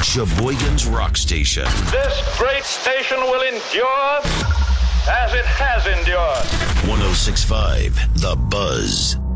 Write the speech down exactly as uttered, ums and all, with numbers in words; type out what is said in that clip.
Sheboygan's Rock Station. This great station will endure as it has endured. one oh six point five The Buzz.